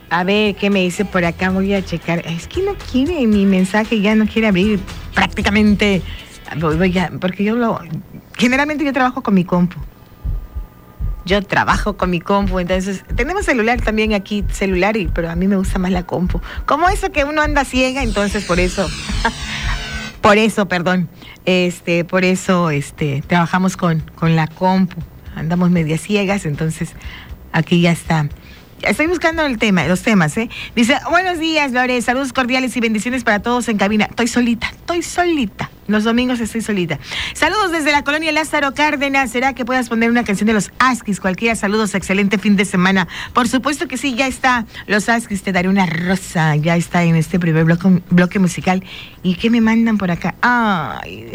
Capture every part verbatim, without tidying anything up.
A ver, ¿qué me dice por acá? Voy a checar. Es que no quiere mi mensaje, ya no quiere abrir prácticamente. Voy a, porque yo lo... Generalmente yo trabajo con mi compu. Yo trabajo con mi compu, entonces... Tenemos celular también aquí, celular, y, pero a mí me gusta más la compu. Como eso que uno anda ciega, entonces por eso... por eso, perdón. Este, por eso este, trabajamos con, con la compu. Andamos medias ciegas, entonces aquí ya está. Estoy buscando el tema, los temas, ¿eh? Dice, buenos días, Lore, saludos cordiales y bendiciones para todos en cabina. Estoy solita, estoy solita. Los domingos estoy solita. Saludos desde la colonia Lázaro Cárdenas. ¿Será que puedas poner una canción de los Askis? Cualquiera, saludos, excelente fin de semana. Por supuesto que sí, ya está. Los Askis, te daré una rosa. Ya está en este primer bloque, bloque musical. ¿Y qué me mandan por acá? Ay...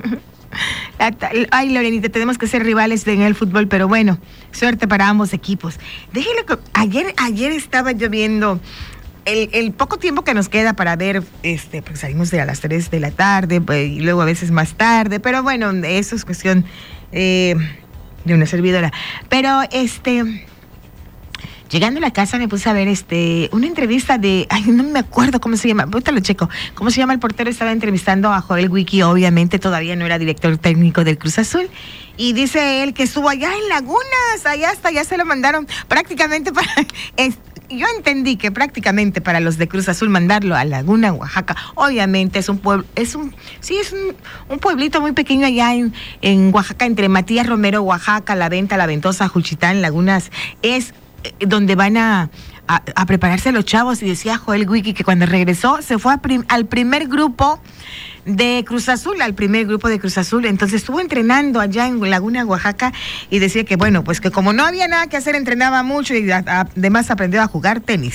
Ay, Lorenita, tenemos que ser rivales en el fútbol, pero bueno, suerte para ambos equipos. Déjelo que ayer, ayer estaba yo viendo el, el poco tiempo que nos queda para ver, este, pues salimos de a las tres de la tarde, pues, y luego a veces más tarde, pero bueno, eso es cuestión eh, de una servidora. Pero este... Llegando a la casa me puse a ver este una entrevista de, ay, no me acuerdo cómo se llama, ahorita lo checo, cómo se llama el portero. Estaba entrevistando a Joel Wiki, obviamente todavía no era director técnico del Cruz Azul, y dice él que estuvo allá en Lagunas, allá hasta allá se lo mandaron prácticamente para, es, yo entendí que prácticamente para los de Cruz Azul mandarlo a Laguna, Oaxaca. Obviamente es un pueblo, es un, sí, es un, un pueblito muy pequeño allá en, en Oaxaca, entre Matías Romero, Oaxaca, La Venta, La Ventosa, Juchitán, Lagunas, es donde van a, a, a prepararse los chavos. Y decía Joel Wiki que cuando regresó se fue a prim, al primer grupo de Cruz Azul, al primer grupo de Cruz Azul. Entonces estuvo entrenando allá en Laguna, Oaxaca, y decía que bueno, pues que como no había nada que hacer, entrenaba mucho y a, a, además aprendió a jugar tenis.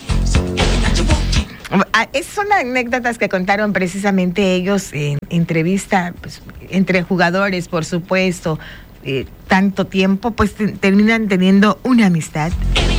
Esas son anécdotas que contaron precisamente ellos en entrevista, pues, entre jugadores, por supuesto. Eh, tanto tiempo, pues te, terminan teniendo una amistad.